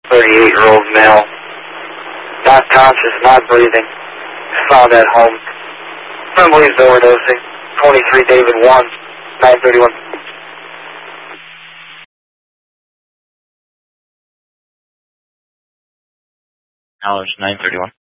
38-year-old male. Not conscious, not breathing. Found at home. Friend believes overdosing. 23 David 1, 931. Knowledge 931.